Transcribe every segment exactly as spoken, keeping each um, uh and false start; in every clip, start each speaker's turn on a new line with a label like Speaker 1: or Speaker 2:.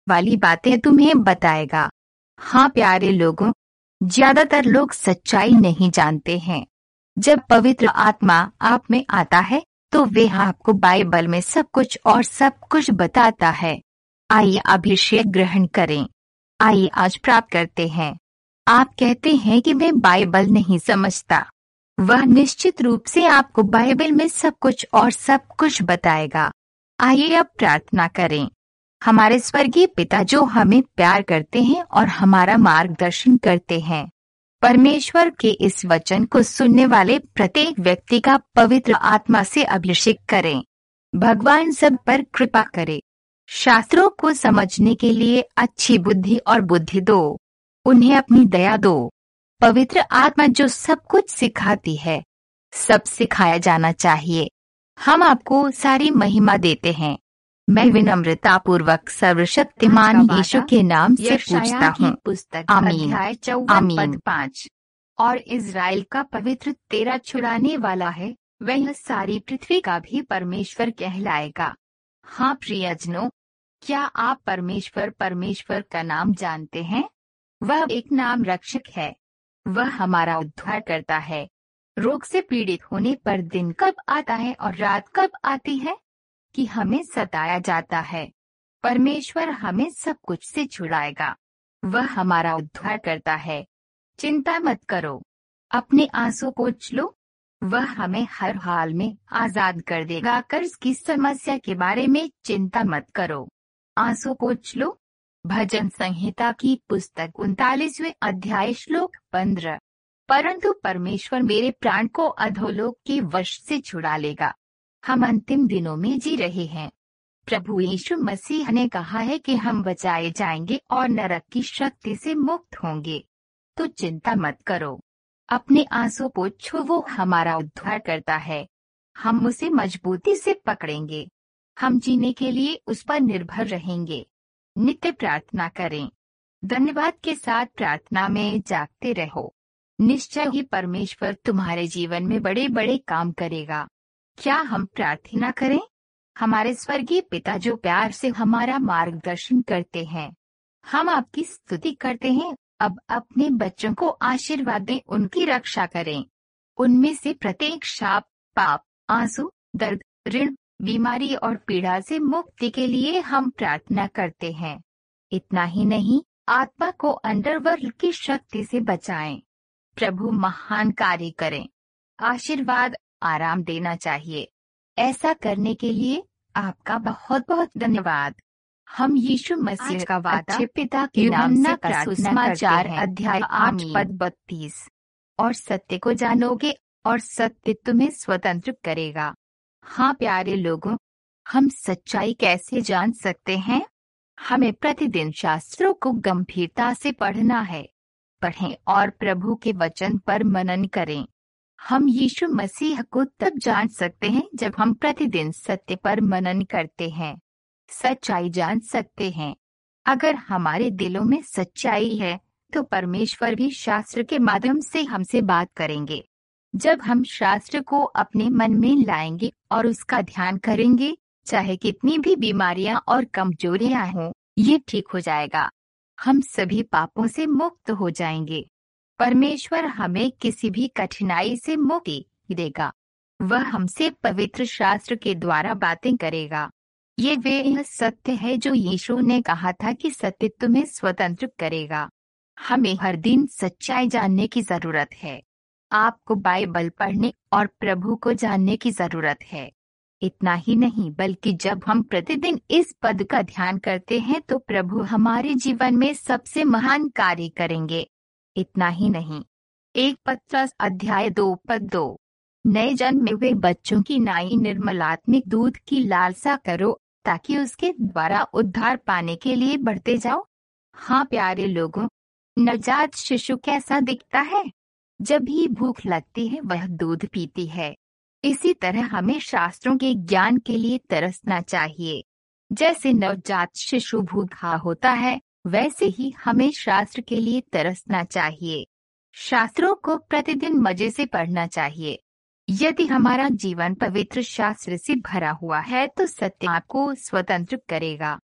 Speaker 1: वाली बातें तुम्हें बताएगा। हाँ प्यारे लोगों, ज्यादातर लोग सच्चाई नहीं जानते हैं। जब पवित्र आत्मा आप में आता है तो वे आपको बाइबल में सब कुछ और सब कुछ बताता है। आइए अभिषेक ग्रहण करें। आइए आज प्राप्त करते हैं। आप कहते हैं कि मैं बाइबल नहीं समझता। वह निश्चित रूप से आपको बाइबल में सब कुछ और सब कुछ बताएगा। आइए अब प्रार्थना करें। हमारे स्वर्गीय पिता जो हमें प्यार करते हैं और हमारा मार्गदर्शन करते हैं, परमेश्वर के इस वचन को सुनने वाले प्रत्येक व्यक्ति का पवित्र आत्मा से अभिषेक करें। भगवान सब पर कृपा करे। शास्त्रों को समझने के लिए अच्छी बुद्धि और बुद्धि दो। उन्हें अपनी दया दो। पवित्र आत्मा जो सब कुछ सिखाती है, सब सिखाया जाना चाहिए। हम आपको सारी महिमा देते हैं। मैं विनम्रता पूर्वक सर्वशक्तिमान यीशु के नाम से पूछता हूँ।
Speaker 2: पुस्तक
Speaker 1: आमीन।
Speaker 2: अध्याय चौवन
Speaker 1: आमीन।
Speaker 2: पद पाँच। और इज़राइल का पवित्र तेरा छुड़ाने वाला है, वह सारी पृथ्वी का भी परमेश्वर कहलाएगा। हाँ प्रियजनों, क्या आप परमेश्वर परमेश्वर का नाम जानते हैं? वह एक नाम रक्षक है। वह हमारा उद्धार करता है। रोग से पीड़ित होने पर दिन कब आता है और रात कब आती है कि हमें सताया जाता है, परमेश्वर हमें सब कुछ से छुड़ाएगा। वह हमारा उद्धार करता है। चिंता मत करो, अपने आंसू पोंछ लो। वह हमें हर हाल में आजाद कर देगा। कर्ज की समस्या के बारे में चिंता मत करो, आंसू पोंछ लो। भजन संहिता की पुस्तक उनतालीसवें अध्याय श्लोक पंद्रह। परंतु परमेश्वर मेरे प्राण को अधोलोक के वश से छुड़ा लेगा। हम अंतिम दिनों में जी रहे हैं। प्रभु यीशु मसीह ने कहा है कि हम बचाए जाएंगे और नरक की शक्ति से मुक्त होंगे। तो चिंता मत करो, अपने आंसू पोंछो। वो हमारा उद्धार करता है। हम उसे मजबूती से पकड़ेंगे। हम जीने के लिए उस पर निर्भर रहेंगे। नित्य प्रार्थना करें। धन्यवाद के साथ प्रार्थना में जागते रहो। निश्चय ही परमेश्वर तुम्हारे जीवन में बड़े बड़े काम करेगा। क्या हम प्रार्थना करें? हमारे स्वर्गीय पिता जो प्यार से हमारा मार्गदर्शन करते हैं, हम आपकी स्तुति करते हैं। अब अपने बच्चों को आशीर्वाद दें, उनकी रक्षा करें। उनमें से प्रत्येक शाप, पाप, आंसू, दर्द, ऋण, बीमारी और पीड़ा से मुक्ति के लिए हम प्रार्थना करते हैं। इतना ही नहीं, आत्मा को अंडरवर्ल्ड की शक्ति से बचाएं। प्रभु महान कार्य करें। आशीर्वाद, आराम देना चाहिए। ऐसा करने के लिए आपका बहुत बहुत धन्यवाद। हम यीशु मसीह का वादा अच्छे पिता के नाम से प्रार्थना करते हैं। अध्याय आठ पद बत्तीस। और सत्य को जानोगे और सत्य तुम्हें स्वतंत्र करेगा। हाँ प्यारे लोगों, हम सच्चाई कैसे जान सकते हैं? हमें प्रतिदिन शास्त्रों को गंभीरता से पढ़ना है। पढ़ें और प्रभु के वचन पर मनन करें। हम यीशु मसीह को तब जान सकते हैं जब हम प्रतिदिन सत्य पर मनन करते हैं। सच्चाई जान सकते हैं। अगर हमारे दिलों में सच्चाई है तो परमेश्वर भी शास्त्र के माध्यम से हमसे बात करेंगे। जब हम शास्त्र को अपने मन में लाएंगे और उसका ध्यान करेंगे, चाहे कितनी भी बीमारियां और कमजोरियां हों, ये ठीक हो जाएगा। हम सभी पापों से मुक्त हो जाएंगे। परमेश्वर हमें किसी भी कठिनाई से मुक्ति देगा। वह हमसे पवित्र शास्त्र के द्वारा बातें करेगा। ये वे सत्य है जो यीशु ने कहा था कि सत्य तुम्हें स्वतंत्र करेगा। हमें हर दिन सच्चाई जानने की जरूरत है। आपको बाइबल पढ़ने और प्रभु को जानने की जरूरत है। इतना ही नहीं, बल्कि जब हम प्रतिदिन इस पद का ध्यान करते हैं तो प्रभु हमारे जीवन में सबसे महान कार्य करेंगे। इतना ही नहीं, एक पत्रस अध्याय दो पद दो। नए जन्मे हुए बच्चों की नाई निर्मलात्मिक दूध की लालसा करो ताकि उसके द्वारा उद्धार पाने के लिए बढ़ते जाओ। हाँ प्यारे लोगों, नवजात शिशु कैसा दिखता है? जब भी भूख लगती है वह दूध पीती है। इसी तरह हमें शास्त्रों के ज्ञान के लिए तरसना चाहिए। जैसे नवजात शिशु भूखा होता है, वैसे ही हमें शास्त्र के लिए तरसना चाहिए। शास्त्रों को प्रतिदिन मजे से पढ़ना चाहिए। यदि हमारा जीवन पवित्र शास्त्र से भरा हुआ है तो सत्य आपको स्वतंत्र करेगा।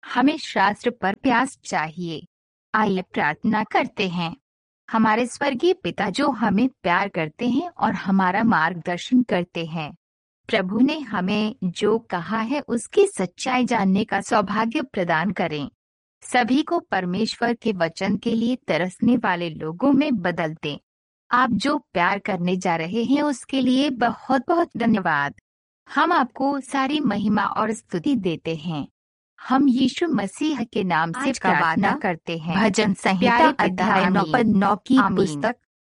Speaker 2: हमें शास्त्र पर प्यास चाहिए। आइए प्रार्थना करते हैं। हमारे स्वर्गीय पिता जो हमें प्यार करते हैं और हमारा मार्गदर्शन करते हैं, प्रभु ने हमें जो कहा है उसकी सच्चाई जानने का सौभाग्य प्रदान करें। सभी को परमेश्वर के वचन के लिए तरसने वाले लोगों में बदल दें। आप जो प्यार करने जा रहे हैं उसके लिए बहुत बहुत धन्यवाद। हम आपको सारी महिमा और स्तुति देते हैं। हम यीशु मसीह के नाम से
Speaker 1: आज का
Speaker 2: प्रार्थना
Speaker 1: वादा,
Speaker 2: करते हैं।
Speaker 1: भजन संहिता
Speaker 2: प्यारे पिता,
Speaker 1: अध्याय नौ
Speaker 2: आमीन।
Speaker 1: पद नौ की
Speaker 2: आमीन।
Speaker 1: पुस्तक।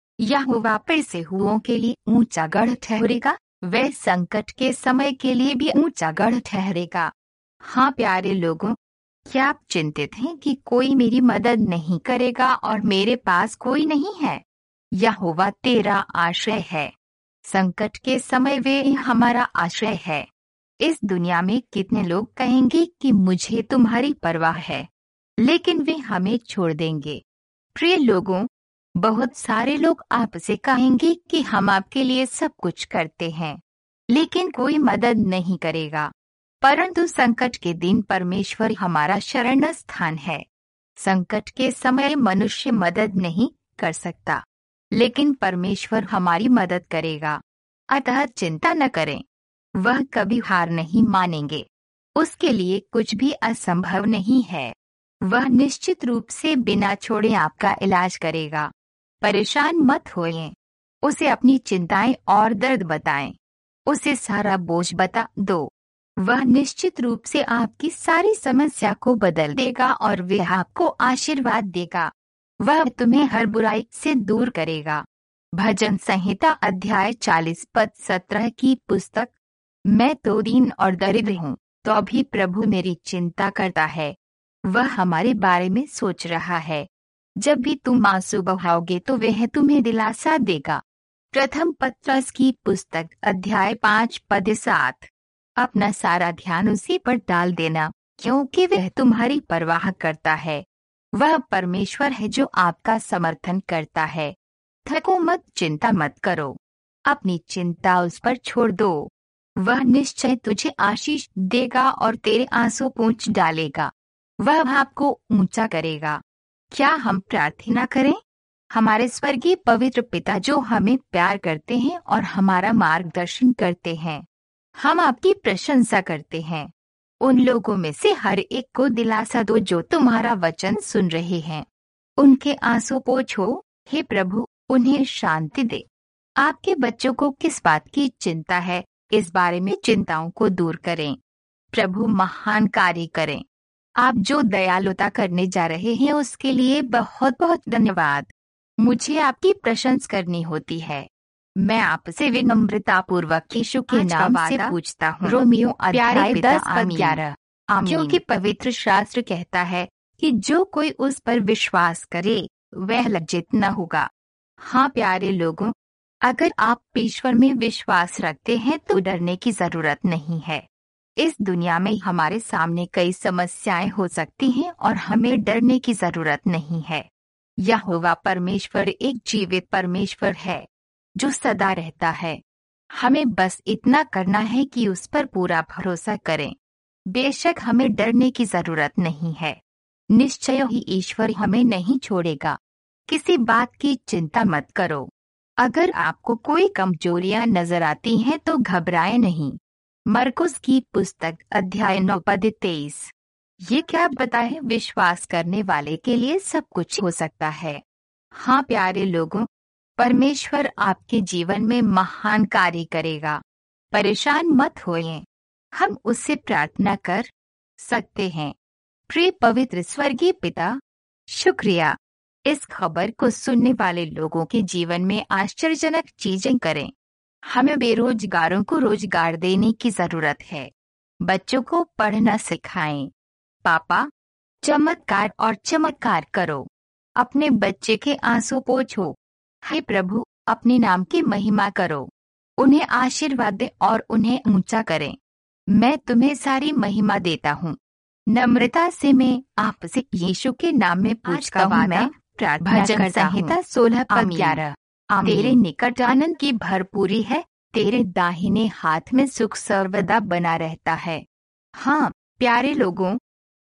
Speaker 1: यहोवा फिर से हुओं के लिए ऊंचा गढ़ ठहरेगा, वह संकट के समय के लिए भी ऊंचा गढ़ ठहरेगा।
Speaker 2: हाँ प्यारे लोगों, क्या आप चिंतित हैं कि कोई मेरी मदद नहीं करेगा और मेरे पास कोई नहीं है? यहोवा तेरा आश्रय है। संकट के समय वे हमारा आश्रय है। इस दुनिया में कितने लोग कहेंगे कि मुझे तुम्हारी परवाह है, लेकिन वे हमें छोड़ देंगे। प्रिय लोगों, बहुत सारे लोग आपसे कहेंगे कि हम आपके लिए सब कुछ करते हैं, लेकिन कोई मदद नहीं करेगा। परंतु संकट के दिन परमेश्वर हमारा शरण स्थान है। संकट के समय मनुष्य मदद नहीं कर सकता, लेकिन परमेश्वर हमारी मदद करेगा। अतः चिंता न करें, वह कभी हार नहीं मानेंगे। उसके लिए कुछ भी असंभव नहीं है। वह निश्चित रूप से बिना छोड़े आपका इलाज करेगा। परेशान मत होइए। उसे अपनी चिंताएं और दर्द बताएं। उसे सारा बोझ बता दो। वह निश्चित रूप से आपकी सारी समस्या को बदल देगा और वह आपको आशीर्वाद देगा। वह तुम्हें हर बुराई से दूर करेगा। भजन संहिता अध्याय चालीस पद सत्रह की पुस्तक। मैं तो दीन और दरिद्र हूँ, तो भी प्रभु मेरी चिंता करता है। वह हमारे बारे में सोच रहा है। जब भी तुम आंसू बहाओगे तो वह तुम्हें दिलासा देगा। प्रथम पत्रस की पुस्तक अध्याय पाँच पद सात। अपना सारा ध्यान उसी पर डाल देना, क्योंकि वह तुम्हारी परवाह करता है। वह परमेश्वर है जो आपका समर्थन करता है। थको मत, चिंता मत करो। अपनी चिंता उस पर छोड़ दो। वह निश्चय तुझे आशीष देगा और तेरे आंसू पोंछ डालेगा। वह आपको ऊंचा करेगा। क्या हम प्रार्थना करें? हमारे स्वर्गीय पवित्र पिता जो हमें प्यार करते हैं और हमारा मार्गदर्शन करते हैं, हम आपकी प्रशंसा करते हैं। उन लोगों में से हर एक को दिलासा दो जो तुम्हारा वचन सुन रहे हैं। उनके आंसू पोंछो, हे प्रभु, उन्हें शांति दे। आपके बच्चों को किस बात की चिंता है, इस बारे में चिंताओं को दूर करें। प्रभु महान कार्य करें। आप जो दयालुता करने जा रहे हैं उसके लिए बहुत बहुत धन्यवाद। मुझे आपकी प्रशंसा करनी होती है। मैं आपसे विनम्रता पूर्वक यीशु के
Speaker 1: आज का
Speaker 2: नाम से
Speaker 1: वादा,
Speaker 2: पूछता हूँ।
Speaker 1: रोमियो
Speaker 2: प्यारे
Speaker 1: अध्याय
Speaker 2: पिता,
Speaker 1: दस पद
Speaker 2: आमीन।
Speaker 1: ग्यारह।
Speaker 2: क्योंकि पवित्र शास्त्र कहता है कि जो कोई उस पर विश्वास करे वह लज्जित न होगा। हाँ प्यारे लोगों, अगर आप ईश्वर में विश्वास रखते हैं तो डरने की जरूरत नहीं है। इस दुनिया में हमारे सामने कई समस्याएं हो सकती हैं और हमें डरने की जरूरत नहीं है। यहोवा परमेश्वर एक जीवित परमेश्वर है जो सदा रहता है। हमें बस इतना करना है कि उस पर पूरा भरोसा करें। बेशक हमें डरने की जरूरत नहीं है। निश्चय ही ईश्वर हमें नहीं छोड़ेगा। किसी बात की चिंता मत करो। अगर आपको कोई कमजोरियां नजर आती हैं तो घबराएं नहीं। मरकुस की पुस्तक अध्याय नौ पद तेईस। ये क्या बताए, विश्वास करने वाले के लिए सब कुछ हो सकता है। हाँ प्यारे लोगों, परमेश्वर आपके जीवन में महान कार्य करेगा। परेशान मत होइए, हम उससे प्रार्थना कर सकते हैं। प्रिय पवित्र स्वर्गीय पिता, शुक्रिया। इस खबर को सुनने वाले लोगों के जीवन में आश्चर्यजनक चीजें करें। हमें बेरोजगारों को रोजगार देने की जरूरत है। बच्चों को पढ़ना सिखाएं। पापा, चमत्कार और चमत्कार करो। अपने बच्चे के आंसू पोंछो। हे प्रभु, अपने नाम की महिमा करो। उन्हें आशीर्वाद दे और उन्हें ऊंचा करें। मैं तुम्हें सारी महिमा देता हूँ। नम्रता से मैं आपसे यीशु के नाम में पूछता हूँ। मैं प्रार्थना
Speaker 1: भजन
Speaker 2: करता हूँ।
Speaker 1: संहिता सोलह पद
Speaker 2: आमीन।
Speaker 1: ग्यारह।
Speaker 2: तेरे निकट आनंद की भरपूरी है। तेरे दाहिने हाथ में सुख सर्वदा बना रहता है। हाँ प्यारे लोगों,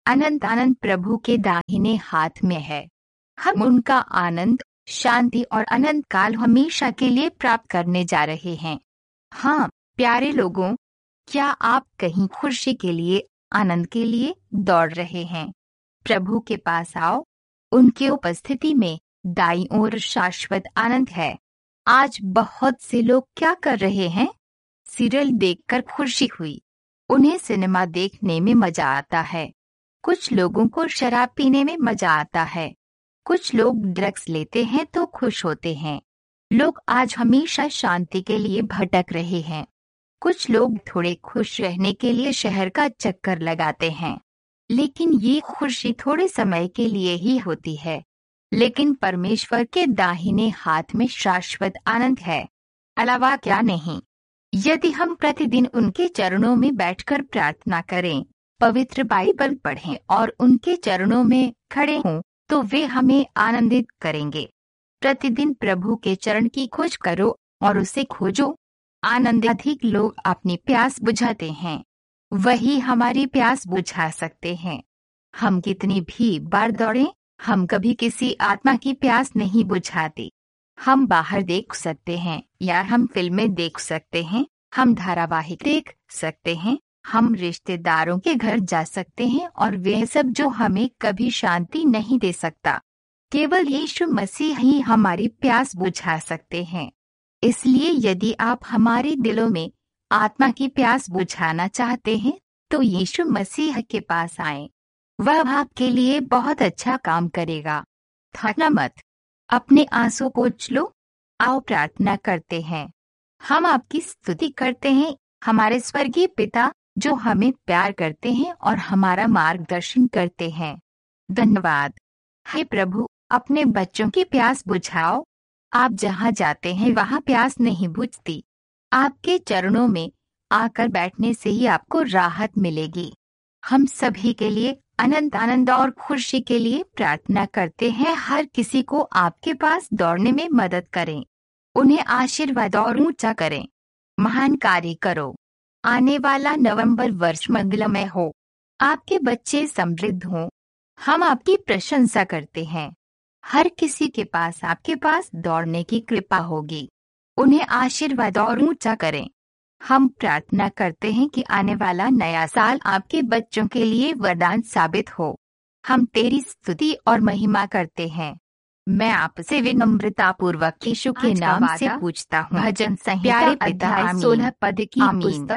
Speaker 1: अनंत आनंद प्रभु के दाहिने हाथ में है। हम उनका आनंद, शांति और अनंत काल हमेशा के लिए प्राप्त करने जा रहे हैं। हाँ प्यारे लोगों, क्या आप कहीं खुशी के लिए, आनंद के लिए दौड़ रहे हैं? प्रभु के पास आओ। उनकी उपस्थिति में दाईं ओर शाश्वत आनंद है। आज बहुत से लोग क्या कर रहे हैं? सीरियल देखकर खुशी हुई। उन्हें सिनेमा देखने में मजा आता है। कुछ लोगों को शराब पीने में मजा आता है। कुछ लोग ड्रग्स लेते हैं तो खुश होते हैं। लोग आज हमेशा शांति के लिए भटक रहे हैं। कुछ लोग थोड़े खुश रहने के लिए शहर का चक्कर लगाते हैं, लेकिन ये खुशी थोड़े समय के लिए ही होती है। लेकिन परमेश्वर के दाहिने हाथ में शाश्वत आनंद है, अलावा क्या नहीं। यदि हम प्रतिदिन उनके चरणों में बैठकर प्रार्थना करें, पवित्र बाइबल पढ़ें और उनके चरणों में खड़े हों, तो वे हमें आनंदित करेंगे। प्रतिदिन प्रभु के चरण की खोज करो और उसे खोजो। आनंद अधिक लोग अपनी प्यास बुझाते हैं, वही हमारी प्यास बुझा सकते हैं। हम कितनी भी बार दौड़ें, हम कभी किसी आत्मा की प्यास नहीं बुझाते। हम बाहर देख सकते हैं या हम फिल्में देख सकते हैं, हम धारावाहिक देख सकते हैं, हम रिश्तेदारों के घर जा सकते हैं, और वह सब जो हमें कभी शांति नहीं दे सकता। केवल यीशु मसीह ही हमारी प्यास बुझा सकते हैं। इसलिए यदि आप हमारे दिलों में आत्मा की प्यास बुझाना चाहते हैं, तो यीशु मसीह के पास आएं। वह आपके लिए बहुत अच्छा काम करेगा। थकना मत, अपने आंसू पोंछ लो। आओ प्रार्थना करते हैं। हम आपकी स्तुति करते हैं, हमारे स्वर्गीय पिता जो हमें प्यार करते हैं और हमारा मार्गदर्शन करते हैं। धन्यवाद। हे प्रभु, अपने बच्चों की प्यास बुझाओ। आप जहाँ जाते हैं वहाँ प्यास नहीं बुझती। आपके चरणों में आकर बैठने से ही आपको राहत मिलेगी। हम सभी के लिए अनंत आनंद और खुशी के लिए प्रार्थना करते हैं। हर किसी को आपके पास दौड़ने में मदद करें, उन्हें आशीर्वाद और ऊंचा करें। महान कार्य करो। आने वाला नवंबर वर्ष मंगलमय हो। आपके बच्चे समृद्ध हों। हम आपकी प्रशंसा करते हैं। हर किसी के पास आपके पास दौड़ने की कृपा होगी। उन्हें आशीर्वाद और ऊंचा करें। हम प्रार्थना करते हैं कि आने वाला नया साल आपके बच्चों के लिए वरदान साबित हो। हम तेरी स्तुति और महिमा करते हैं। मैं आपसे विनम्रता पूर्वक यीशु के नाम से पूछता हूँ। भजन संहिता अध्याय सोलह पद की पुस्तक।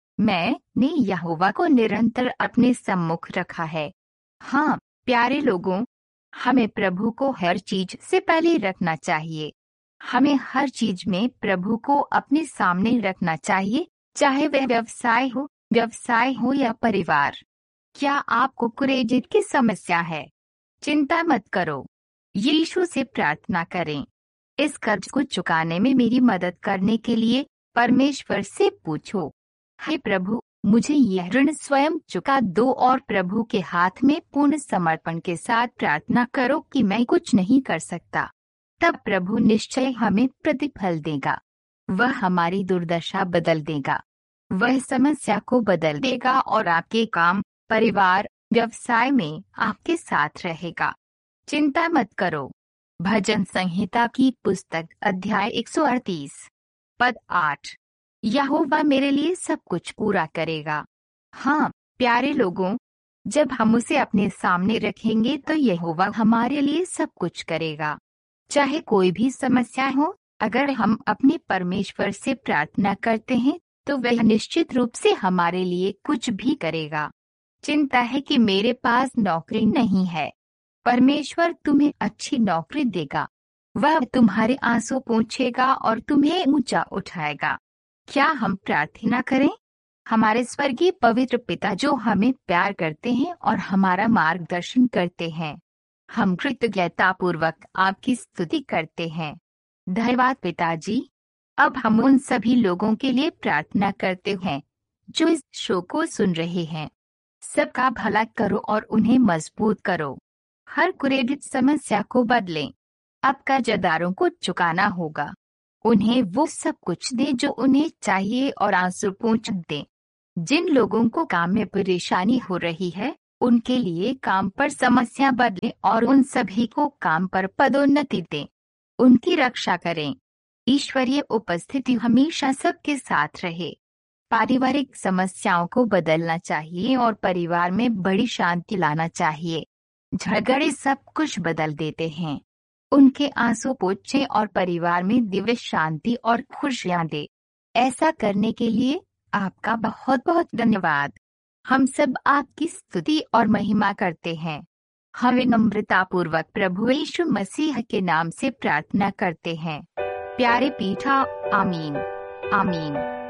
Speaker 1: मैंने यहोवा को निरंतर अपने सम्मुख रखा है। हाँ प्यारे लोगों, हमें प्रभु को हर चीज से पहले रखना चाहिए। हमें हर चीज में प्रभु को अपने सामने रखना चाहिए, चाहे वह व्यवसाय हो व्यवसाय हो या परिवार। क्या आपको क्रेडिट की समस्या है? चिंता मत करो, यीशु से प्रार्थना करें। इस कर्ज को चुकाने में मेरी मदद करने के लिए परमेश्वर से पूछो। हे प्रभु, मुझे यह ऋण स्वयं चुका दो और प्रभु के हाथ में पूर्ण समर्पण के साथ प्रार्थना करो कि मैं कुछ नहीं कर सकता। तब प्रभु निश्चय हमें प्रतिफल देगा। वह हमारी दुर्दशा बदल देगा, वह समस्या को बदल देगा और आपके काम, परिवार, व्यवसाय में आपके साथ रहेगा। चिंता मत करो। भजन संहिता की पुस्तक अध्याय एक सौ अड़तीस पद आठ। यहोवा मेरे लिए सब कुछ पूरा करेगा। हाँ प्यारे लोगों, जब हम उसे अपने सामने रखेंगे तो यहोवा हमारे लिए सब कुछ करेगा। चाहे कोई भी समस्या हो, अगर हम अपने परमेश्वर से प्रार्थना करते हैं तो वह निश्चित रूप से हमारे लिए कुछ भी करेगा। चिंता है कि मेरे पास नौकरी नहीं है। परमेश्वर तुम्हें अच्छी नौकरी देगा। वह तुम्हारे आंसू पोंछेगा और तुम्हें ऊंचा उठाएगा। क्या हम प्रार्थना करें? हमारे स्वर्गीय पवित्र पिता जो हमें प्यार करते हैं और हमारा मार्गदर्शन करते हैं, हम कृतज्ञता पूर्वक आपकी स्तुति करते हैं। धन्यवाद पिताजी। अब हम उन सभी लोगों के लिए प्रार्थना करते हैं जो इस शो को सुन रहे हैं। सबका भला करो और उन्हें मजबूत करो। हर क्रेडिट समस्या को बदलें। अब कर्जदारों को चुकाना होगा। उन्हें वो सब कुछ दे जो उन्हें चाहिए और आंसू पोंछ दे। जिन लोगों को काम में परेशानी हो रही है, उनके लिए काम पर समस्या बदले और उन सभी को काम पर पदोन्नति दें। उनकी रक्षा करें। ईश्वरीय उपस्थिति हमेशा सबके साथ रहे। पारिवारिक समस्याओं को बदलना चाहिए और परिवार में बड़ी शांति लाना चाहिए। झगड़े सब कुछ बदल देते हैं। उनके आंसू पोंछें और परिवार में दिव्य शांति और खुशियां दे। ऐसा करने के लिए आपका बहुत बहुत धन्यवाद। हम सब आपकी स्तुति और महिमा करते हैं। हम विनम्रतापूर्वक प्रभु यीशु मसीह के नाम से प्रार्थना करते हैं। प्यारे पीठा, आमीन आमीन।